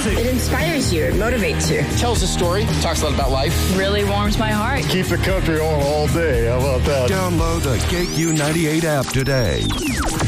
music. It inspires you. It motivates you. Tells a story. Talks a lot about life. Really warms my heart. Keeps the country on all day. How about that? Download the KQ98 app today.